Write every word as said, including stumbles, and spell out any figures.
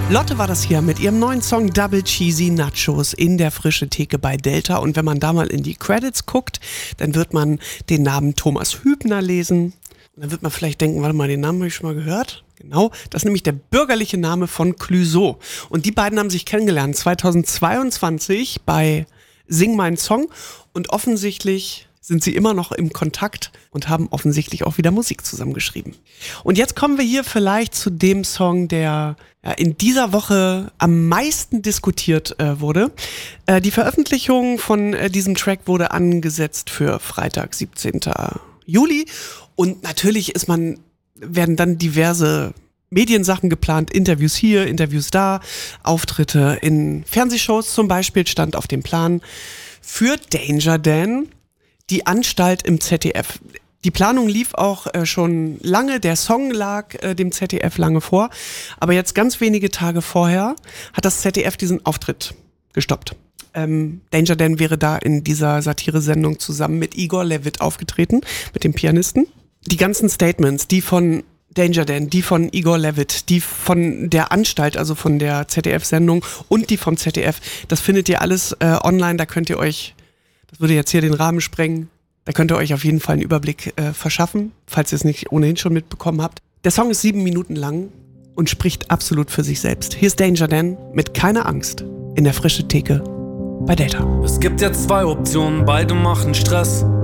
Lotte war das hier mit ihrem neuen Song Double Cheesy Nachos in der frischen Theke bei Delta. Und wenn man da mal in die Credits guckt, dann wird man den Namen Thomas Hübner lesen. Und dann wird man vielleicht denken, warte mal, den Namen habe ich schon mal gehört. Genau, das ist nämlich der bürgerliche Name von Clouseau. Und die beiden haben sich kennengelernt zweitausendzweiundzwanzig bei Sing meinen Song. Und offensichtlich sind sie immer noch im Kontakt und haben offensichtlich auch wieder Musik zusammengeschrieben. Und jetzt kommen wir hier vielleicht zu dem Song, der ja, in dieser Woche am meisten diskutiert äh, wurde. Äh, die Veröffentlichung von äh, diesem Track wurde angesetzt für Freitag, siebzehnten Juli. Und natürlich ist man, werden dann diverse Mediensachen geplant, Interviews hier, Interviews da, Auftritte in Fernsehshows zum Beispiel stand auf dem Plan für Danger Dan. Die Anstalt im Z D F. Die Planung lief auch äh, schon lange, der Song lag äh, dem Z D F lange vor, aber jetzt ganz wenige Tage vorher hat das Z D F diesen Auftritt gestoppt. Ähm, Danger Dan wäre da in dieser Satire-Sendung zusammen mit Igor Levit aufgetreten, mit dem Pianisten. Die ganzen Statements, die von Danger Dan, die von Igor Levit, die von der Anstalt, also von der Z D F-Sendung und die vom Z D F, das findet ihr alles äh, online, da könnt ihr euch, das würde jetzt hier den Rahmen sprengen, da könnt ihr euch auf jeden Fall einen Überblick äh, verschaffen, falls ihr es nicht ohnehin schon mitbekommen habt. Der Song ist sieben Minuten lang und spricht absolut für sich selbst. Hier ist Danger Dan mit Keine Angst in der frischen Theke bei Delta. Es gibt ja zwei Optionen, beide machen Stress.